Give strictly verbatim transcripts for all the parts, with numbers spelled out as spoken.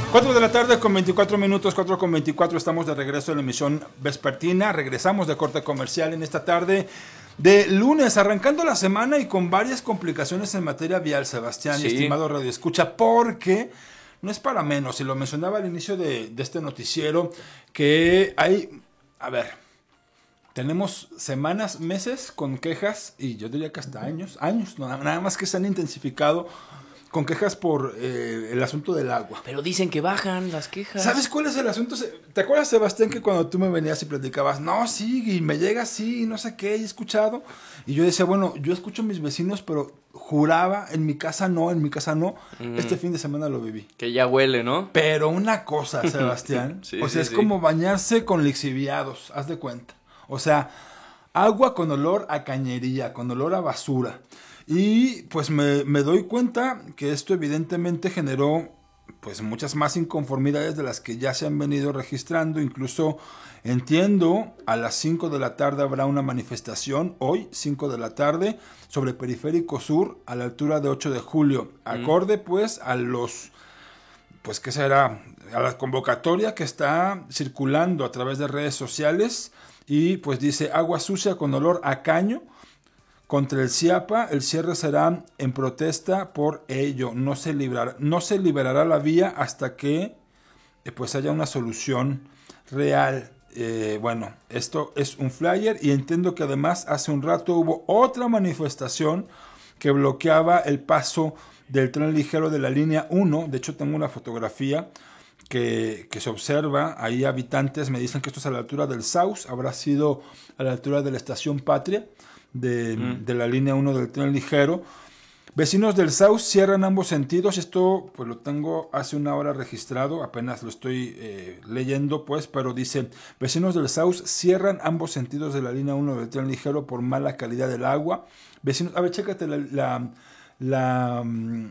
cuatro de la tarde con veinticuatro minutos, cuatro con veinticuatro, estamos de regreso en la emisión vespertina. Regresamos de corte comercial en esta tarde de lunes, arrancando la semana y con varias complicaciones en materia vial, Sebastián, Sí. y estimado Radio Escucha, porque no es para menos, y lo mencionaba al inicio de, de este noticiero, que hay, a ver, tenemos semanas, meses con quejas, y yo diría que hasta años, años, no, nada más que se han intensificado con quejas por eh, el asunto del agua. Pero dicen que bajan las quejas. ¿Sabes cuál es el asunto? ¿Te acuerdas, Sebastián, que cuando tú me venías y platicabas, no, sí, y me llega así, y no sé qué, he escuchado? Y yo decía, bueno, yo escucho a mis vecinos, pero juraba, en mi casa no, en mi casa no. Mm. Este fin de semana lo viví. Que ya huele, ¿no? Pero una cosa, Sebastián, sí, o sea, sí, es sí. como bañarse con lixiviados, haz de cuenta. O sea, agua con olor a cañería, con olor a basura. Y pues me, me doy cuenta que esto evidentemente generó pues muchas más inconformidades de las que ya se han venido registrando. Incluso entiendo, a las cinco de la tarde habrá una manifestación, hoy cinco de la tarde, sobre Periférico Sur a la altura de ocho de julio. Acorde pues a los, pues qué será, a la convocatoria que está circulando a través de redes sociales y pues dice agua sucia con olor a caño. Contra el CIAPA, el cierre será en protesta por ello. No se liberará, no se liberará la vía hasta que eh, pues haya una solución real. Eh, bueno, esto es un flyer y entiendo que además hace un rato hubo otra manifestación que bloqueaba el paso del tren ligero de la línea uno. De hecho, tengo una fotografía que, que se observa. Ahí habitantes me dicen que esto es a la altura del Saus, habrá sido a la altura de la estación Patria. De, mm. de la línea uno del tren ligero. Vecinos del Saus cierran ambos sentidos. Esto pues lo tengo hace una hora registrado, apenas lo estoy eh, leyendo pues, pero dice, vecinos del Saus cierran ambos sentidos de la línea uno del tren ligero por mala calidad del agua. Vecinos, a ver, chécate la, la, la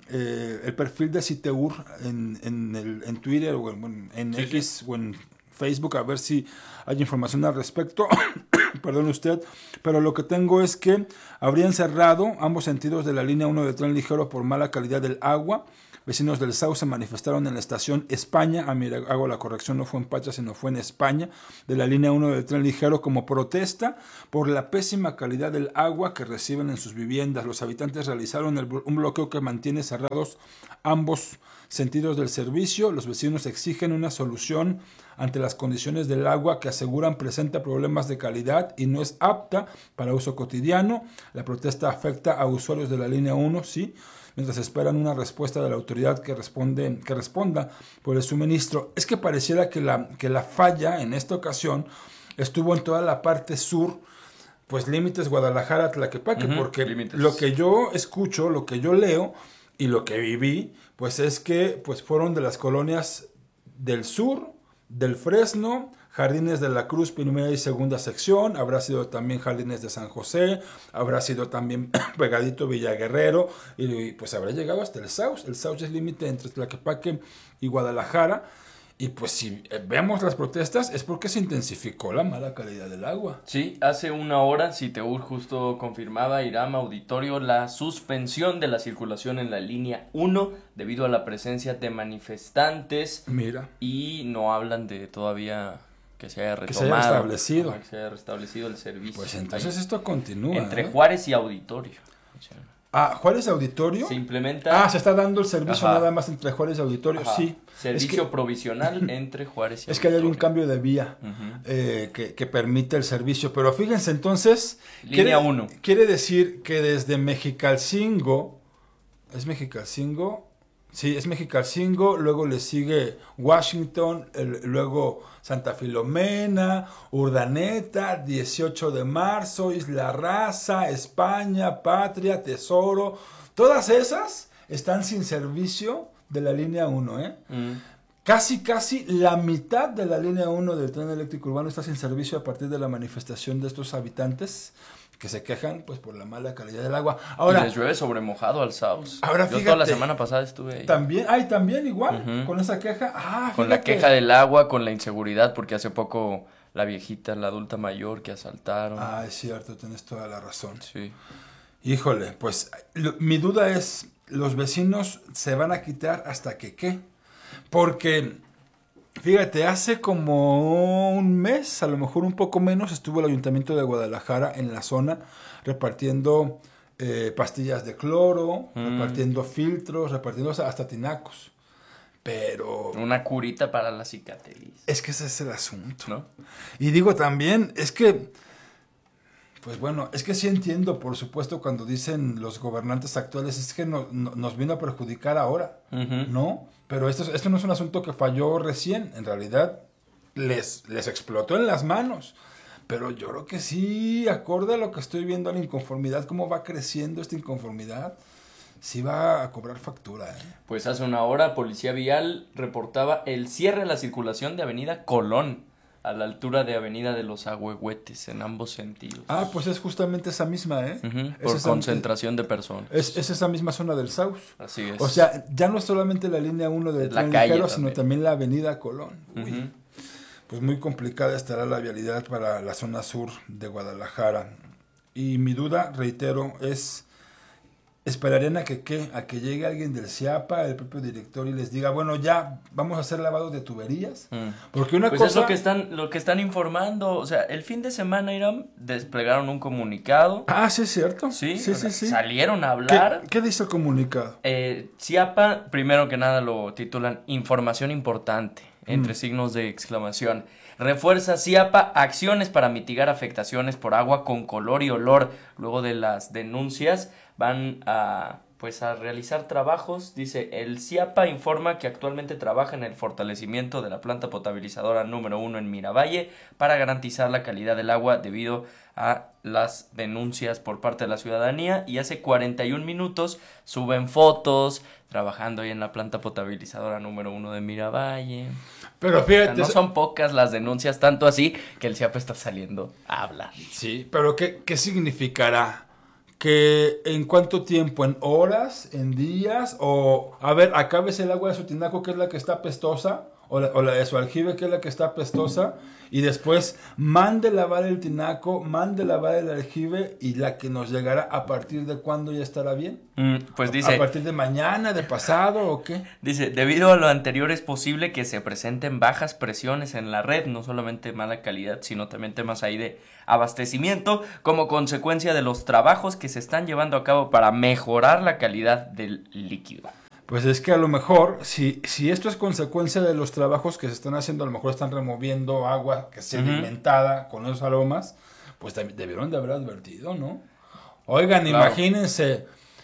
eh, el perfil de Citeur en, en, el, en Twitter o en, en sí, X sí. o en Facebook, a ver si hay información al respecto. Perdón usted, pero lo que tengo es que habrían cerrado ambos sentidos de la línea uno del tren ligero por mala calidad del agua. Vecinos del Saus se manifestaron en la estación España, ah, mira, hago la corrección, no fue en Patria, sino fue en España, de la línea uno del tren ligero como protesta por la pésima calidad del agua que reciben en sus viviendas. Los habitantes realizaron el, un bloqueo que mantiene cerrados ambos sentidos del servicio. Los vecinos exigen una solución ante las condiciones del agua que aseguran presenta problemas de calidad y no es apta para uso cotidiano. La protesta afecta a usuarios de la línea uno, sí, mientras esperan una respuesta de la autoridad que, responde, que responda por el suministro. Es que pareciera que la, que la falla en esta ocasión estuvo en toda la parte sur, pues límites Guadalajara, Tlaquepaque, uh-huh, porque límites. Lo que yo escucho, lo que yo leo y lo que viví, pues es que pues fueron de las colonias del sur, del Fresno, Jardines de la Cruz, primera y segunda sección, habrá sido también Jardines de San José, habrá sido también pegadito Villaguerrero, y pues habrá llegado hasta el Saus. El Saus es límite entre Tlaquepaque y Guadalajara, y pues si vemos las protestas es porque se intensificó la mala calidad del agua. Sí, hace una hora Citeur justo confirmaba, Irama Auditorio, la suspensión de la circulación en la línea uno debido a la presencia de manifestantes. Mira. Y no hablan de todavía que se haya retomado. Que se haya restablecido. Que se haya restablecido el servicio. Pues entonces ahí, esto continúa. Entre ¿eh? Juárez y Auditorio. O sea, Ah, Juárez Auditorio. Se implementa. Ah, se está dando el servicio Ajá. nada más entre Juárez y Auditorio, Ajá. sí. Servicio es que, provisional entre Juárez y es Auditorio. Es que hay un cambio de vía uh-huh. eh, que, que permite el servicio. Pero fíjense entonces. Línea uno. Quiere decir que desde Mexicalcingo. ¿Es Mexicalcingo? Sí, es Mexicalcingo, luego le sigue Washington, el, luego Santa Filomena, Urdaneta, dieciocho de marzo, Isla Raza, España, Patria, Tesoro. Todas esas están sin servicio de la línea uno, ¿eh? Mm. Casi, casi la mitad de la línea uno del tren eléctrico urbano está sin servicio a partir de la manifestación de estos habitantes que se quejan pues por la mala calidad del agua. Ahora, y les llueve sobre mojado al Saus. Ahora Yo fíjate, toda la semana pasada estuve ahí. También, ay, también igual, uh-huh. con esa queja. Ah, con la queja del agua, con la inseguridad, porque hace poco la viejita, la adulta mayor que asaltaron. Ah, es cierto, tienes toda la razón. Sí. Híjole, pues lo, mi duda es, ¿los vecinos se van a quitar hasta que qué? Porque, fíjate, hace como un mes, a lo mejor un poco menos, estuvo el Ayuntamiento de Guadalajara en la zona repartiendo eh, pastillas de cloro, mm. repartiendo filtros, repartiendo hasta tinacos. Pero... una curita para la cicatriz. Es que ese es el asunto, ¿no? Y digo también, es que... pues bueno, es que sí entiendo, por supuesto, cuando dicen los gobernantes actuales, es que no, no, nos vino a perjudicar ahora, uh-huh. ¿no? Pero esto, esto no es un asunto que falló recién, en realidad les, les explotó en las manos. Pero yo creo que sí, acorde a lo que estoy viendo, a la inconformidad, cómo va creciendo esta inconformidad, sí va a cobrar factura, ¿eh? Pues hace una hora, Policía Vial reportaba el cierre de la circulación de Avenida Colón, a la altura de Avenida de los Ahuehuetes, en ambos sentidos. Ah, pues es justamente esa misma, ¿eh? Uh-huh, por esa, concentración de personas. Es, es esa misma zona del South. Así es. O sea, ya no es solamente la línea uno del tren ligero, sino también la Avenida Colón. Uy, uh-huh. Pues muy complicada estará la vialidad para la zona sur de Guadalajara. Y mi duda, reitero, es... ¿esperarían a que qué? ¿A que llegue alguien del CIAPA, el propio director, y les diga, bueno, ya vamos a hacer lavado de tuberías? Mm. Porque una pues cosa... es lo que están, lo que están informando. O sea, el fin de semana, Irán, desplegaron un comunicado. Ah, sí, es cierto. Sí, sí, o sea, sí, sí. Salieron a hablar. ¿Qué, qué dice el comunicado? Eh, CIAPA, primero que nada, lo titulan Información Importante, entre mm. signos de exclamación. Refuerza CIAPA acciones para mitigar afectaciones por agua con color y olor. Luego de las denuncias van a, pues, a realizar trabajos. Dice, el CIAPA informa que actualmente trabaja en el fortalecimiento de la planta potabilizadora número uno en Miravalle para garantizar la calidad del agua debido a las denuncias por parte de la ciudadanía. Y hace cuarenta y un minutos suben fotos trabajando ahí en la planta potabilizadora número uno de Miravalle. Pero fíjate, o sea, no son pocas las denuncias, tanto así que el CIAPA está saliendo a hablar. Sí, pero ¿qué, qué significará? ¿Que en cuánto tiempo? ¿En horas? ¿En días? O, a ver, acá ves el agua de su tinaco, que es la que está pestosa, o la, o la de su aljibe, que es la que está pestosa, y después mande lavar el tinaco, mande lavar el aljibe, y la que nos llegará, ¿a partir de cuándo ya estará bien? Mm, pues dice... ¿A partir de mañana, de pasado, o qué? Dice, debido a lo anterior es posible que se presenten bajas presiones en la red, no solamente mala calidad, sino también temas ahí de abastecimiento, como consecuencia de los trabajos que se están llevando a cabo para mejorar la calidad del líquido. Pues es que a lo mejor, si, si esto es consecuencia de los trabajos que se están haciendo, a lo mejor están removiendo agua que sea alimentada uh-huh. con esos aromas, pues debieron de haber advertido, ¿no? Oigan, claro. Imagínense,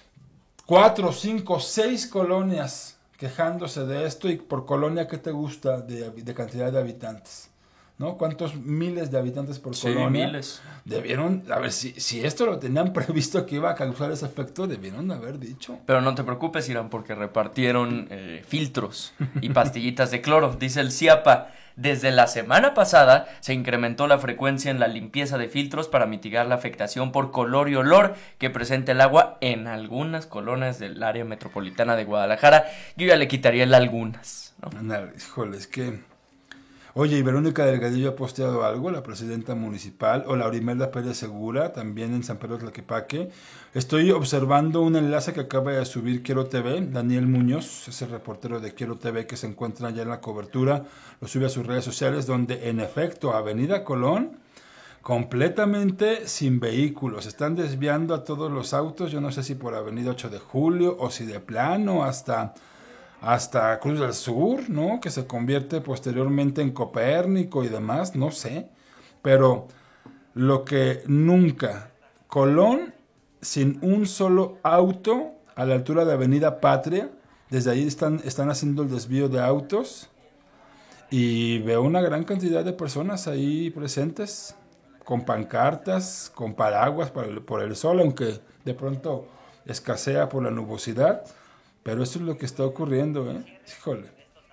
cuatro, cinco, seis colonias quejándose de esto, y por colonia, ¿qué te gusta de, de cantidad de habitantes? ¿No? ¿Cuántos miles de habitantes por sí, colonia? Miles. Debieron, a ver, si, si esto lo tenían previsto que iba a causar ese efecto, debieron haber dicho. Pero no te preocupes, Irán, porque repartieron eh, filtros y pastillitas de cloro. Dice el CIAPA, desde la semana pasada se incrementó la frecuencia en la limpieza de filtros para mitigar la afectación por color y olor que presenta el agua en algunas colonias del área metropolitana de Guadalajara. Yo ya le quitaría el algunas, ¿no? No, híjole, es que... Oye, ¿y Verónica Delgadillo ha posteado algo, la presidenta municipal? O la Aurimelda Pérez Segura, también en San Pedro Tlaquepaque. Estoy observando un enlace que acaba de subir Quiero T V. Daniel Muñoz, ese reportero de Quiero T V que se encuentra ya en la cobertura, lo sube a sus redes sociales, donde en efecto Avenida Colón, completamente sin vehículos. Están desviando a todos los autos, yo no sé si por Avenida ocho de julio o si de plano hasta... hasta Cruz del Sur, ¿no? Que se convierte posteriormente en Copérnico y demás, no sé. Pero lo que nunca, Colón, sin un solo auto a la altura de Avenida Patria, desde ahí están, están haciendo el desvío de autos, y veo una gran cantidad de personas ahí presentes, con pancartas, con paraguas por el, por el sol, aunque de pronto escasea por la nubosidad. Pero eso es lo que está ocurriendo, ¿eh? Híjole.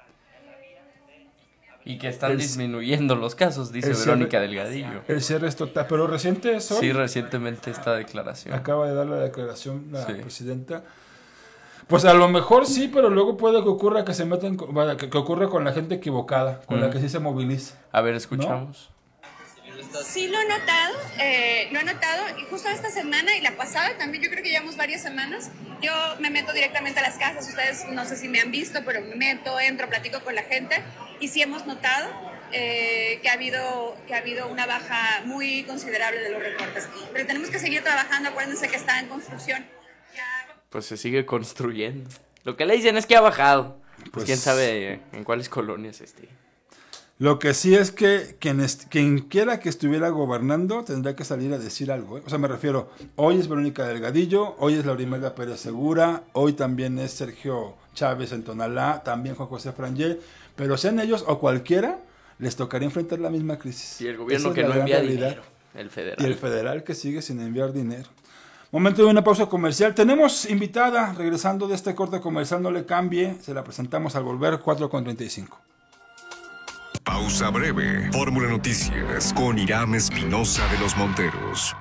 Y que están el, disminuyendo los casos, dice Verónica cierre, Delgadillo. El cierre es total. ¿Pero reciente eso? Sí, recientemente esta declaración. Acaba de dar la declaración la sí. presidenta. Pues a lo mejor sí, pero luego puede que ocurra que se metan, que, que ocurra con la gente equivocada, con mm. la que sí se moviliza. A ver, escuchamos. ¿No? momentos. Sí lo he notado, eh, lo he notado y justo esta semana y la pasada también, yo creo que llevamos varias semanas. Yo me meto directamente a las casas, ustedes no sé si me han visto, pero me meto, entro, platico con la gente y sí hemos notado eh, que, ha habido, que ha habido una baja muy considerable de los reportes. Pero tenemos que seguir trabajando, acuérdense que está en construcción. Ya... Pues se sigue construyendo. Lo que le dicen es que ha bajado. Pues, Pues quién sabe en cuáles colonias esté. Lo que sí es que quien, est- quien quiera que estuviera gobernando tendría que salir a decir algo, ¿eh? O sea, me refiero, hoy es Verónica Delgadillo, hoy es Laurimelda Pérez Segura, hoy también es Sergio Chávez en Tonalá, también Juan José Frangé, pero sean ellos o cualquiera, les tocaría enfrentar la misma crisis. Y el gobierno Esa es que la no gran envía realidad. dinero, el federal. Y el federal que sigue sin enviar dinero. Momento de una pausa comercial. Tenemos invitada, regresando de este corte comercial, no le cambie, se la presentamos al volver, cuatro con treinta y cinco. Pausa breve. Fórmula Noticias con Irán Espinosa de los Monteros.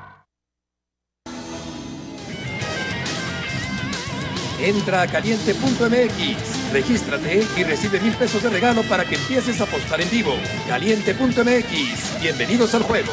Entra a caliente punto m x, regístrate y recibe mil pesos de regalo para que empieces a apostar en vivo. caliente punto m x, bienvenidos al juego.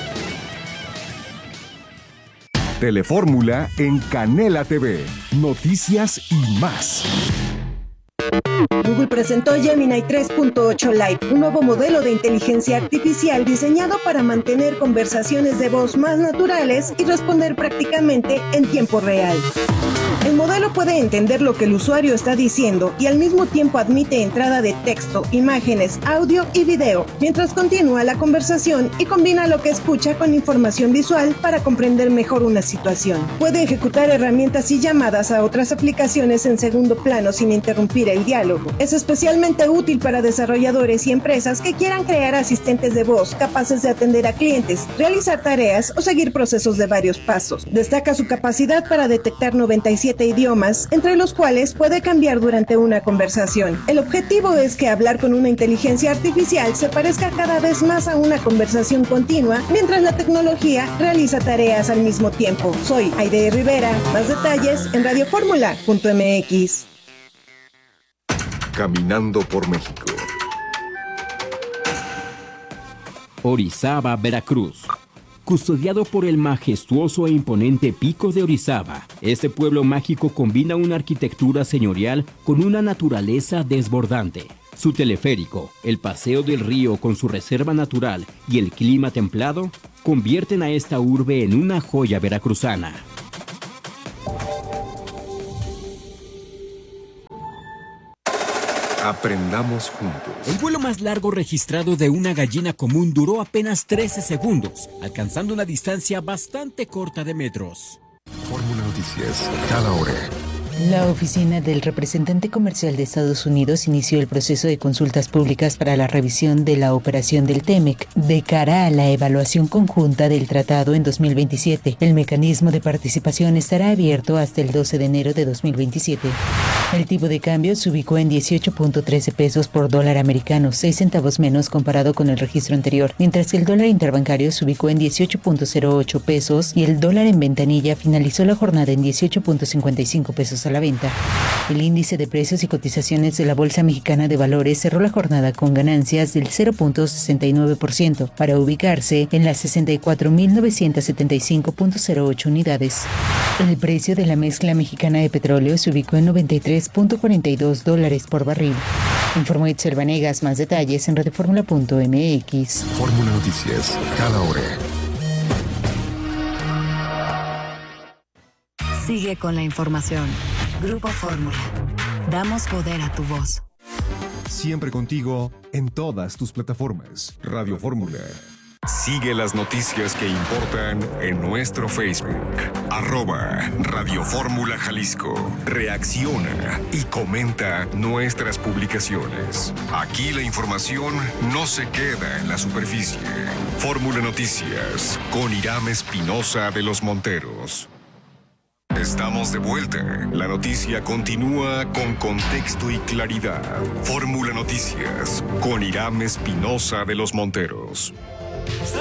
Telefórmula en Canela T V. Noticias y más. Google presentó Gemini tres punto ocho Lite, un nuevo modelo de inteligencia artificial diseñado para mantener conversaciones de voz más naturales y responder prácticamente en tiempo real. El modelo puede entender lo que el usuario está diciendo y al mismo tiempo admite entrada de texto, imágenes, audio y video, mientras continúa la conversación y combina lo que escucha con información visual para comprender mejor una situación. Puede ejecutar herramientas y llamadas a otras aplicaciones en segundo plano sin interrumpir el diálogo. Es especialmente útil para desarrolladores y empresas que quieran crear asistentes de voz capaces de atender a clientes, realizar tareas o seguir procesos de varios pasos. Destaca su capacidad para detectar noventa y siete idiomas, entre los cuales puede cambiar durante una conversación. El objetivo es que hablar con una inteligencia artificial se parezca cada vez más a una conversación continua, mientras la tecnología realiza tareas al mismo tiempo. Soy Aide Rivera. Más detalles en radio fórmula punto m x. Caminando por México. Orizaba, Veracruz. Custodiado por el majestuoso e imponente Pico de Orizaba, este pueblo mágico combina una arquitectura señorial con una naturaleza desbordante. Su teleférico, el paseo del río con su reserva natural y el clima templado convierten a esta urbe en una joya veracruzana. Aprendamos juntos. El vuelo más largo registrado de una gallina común duró apenas trece segundos, alcanzando una distancia bastante corta de metros. Fórmula Noticias, cada hora. La oficina del representante comercial de Estados Unidos inició el proceso de consultas públicas para la revisión de la operación del TEMEC de cara a la evaluación conjunta del tratado en dos mil veintisiete. El mecanismo de participación estará abierto hasta el doce de enero de dos mil veintisiete. El tipo de cambio se ubicó en dieciocho punto trece pesos por dólar americano, seis centavos menos comparado con el registro anterior, mientras que el dólar interbancario se ubicó en dieciocho punto cero ocho pesos y el dólar en ventanilla finalizó la jornada en dieciocho punto cincuenta y cinco pesos a la venta. El índice de precios y cotizaciones de la Bolsa Mexicana de Valores cerró la jornada con ganancias del cero punto sesenta y nueve por ciento para ubicarse en las sesenta y cuatro mil novecientos setenta y cinco punto cero ocho unidades. El precio de la mezcla mexicana de petróleo se ubicó en noventa y tres punto cuarenta y dos dólares por barril. Informó Itzel Vanegas. Más detalles en radio fórmula punto m x. Fórmula Noticias, cada hora. Sigue con la información. Grupo Fórmula. Damos poder a tu voz. Siempre contigo en todas tus plataformas. Radio Fórmula. Sigue las noticias que importan en nuestro Facebook. Arroba Radio Fórmula Jalisco. Reacciona y comenta nuestras publicaciones. Aquí la información no se queda en la superficie. Fórmula Noticias con Irán Espinosa de los Monteros. Estamos de vuelta. La noticia continúa con contexto y claridad. Fórmula Noticias con Irán Espinosa de los Monteros.